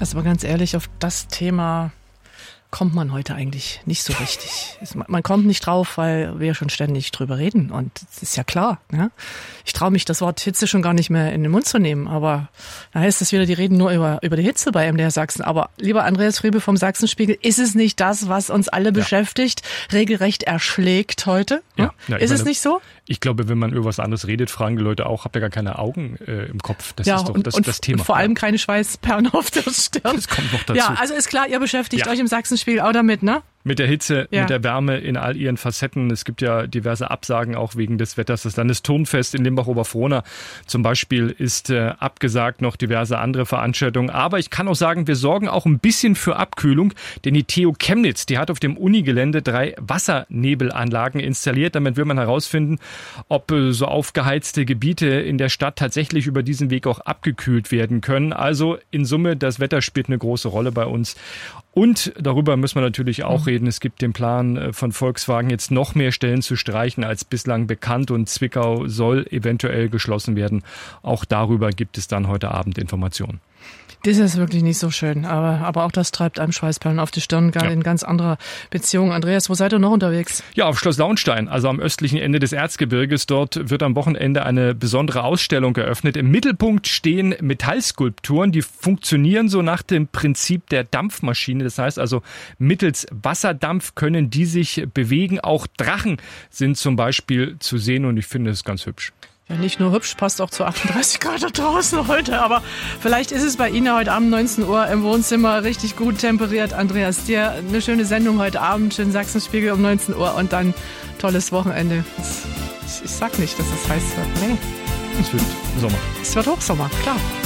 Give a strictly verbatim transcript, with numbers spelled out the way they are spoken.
Also mal ganz ehrlich, auf das Thema kommt man heute eigentlich nicht so richtig. Man kommt nicht drauf, weil wir schon ständig drüber reden. Und das ist ja klar. Ne? Ich traue mich, das Wort Hitze schon gar nicht mehr in den Mund zu nehmen. Aber da heißt es wieder, die reden nur über, über die Hitze bei M D R Sachsen. Aber lieber Andreas Friebe vom Sachsenspiegel, ist es nicht das, was uns alle ja. beschäftigt, regelrecht erschlägt heute? Ja. Ja, ist meine, es nicht so? Ich glaube, wenn man über was anderes redet, fragen die Leute auch, habt ihr gar keine Augen äh, im Kopf? Das ja, ist doch und, das, und, das Thema. Und vor allem keine Schweißperlen auf der Stirn. Das kommt noch dazu. Ja, also ist klar, ihr beschäftigt ja. euch im Sachsenspiegel auch damit, ne? Mit der Hitze, ja. mit der Wärme in all ihren Facetten. Es gibt ja diverse Absagen auch wegen des Wetters. Das Landesturnfest in Limbach-Oberfrohna zum Beispiel ist äh, abgesagt, noch diverse andere Veranstaltungen. Aber ich kann auch sagen, wir sorgen auch ein bisschen für Abkühlung, denn die T U Chemnitz, die hat auf dem Unigelände drei Wassernebelanlagen installiert. Damit will man herausfinden, ob äh, so aufgeheizte Gebiete in der Stadt tatsächlich über diesen Weg auch abgekühlt werden können. Also in Summe, das Wetter spielt eine große Rolle bei uns. Und darüber müssen wir natürlich auch reden. Es gibt den Plan von Volkswagen, jetzt noch mehr Stellen zu streichen als bislang bekannt. Und Zwickau soll eventuell geschlossen werden. Auch darüber gibt es dann heute Abend Informationen. Das ist wirklich nicht so schön, aber, aber auch das treibt einem Schweißperlen auf die Stirn, gar ja. in ganz anderer Beziehung. Andreas, wo seid ihr noch unterwegs? Ja, auf Schloss Launstein, also am östlichen Ende des Erzgebirges. Dort wird am Wochenende eine besondere Ausstellung eröffnet. Im Mittelpunkt stehen Metallskulpturen, die funktionieren so nach dem Prinzip der Dampfmaschine. Das heißt also, mittels Wasserdampf können die sich bewegen. Auch Drachen sind zum Beispiel zu sehen und ich finde es ganz hübsch. Ja, nicht nur hübsch, passt auch zu achtunddreißig Grad da draußen heute, aber vielleicht ist es bei Ihnen heute Abend neunzehn Uhr im Wohnzimmer richtig gut temperiert. Andreas, dir eine schöne Sendung heute Abend, schönen Sachsenspiegel um neunzehn Uhr und dann tolles Wochenende. Ich, ich sag nicht, dass es heiß wird. Nee. Es wird Sommer. Es wird Hochsommer, klar.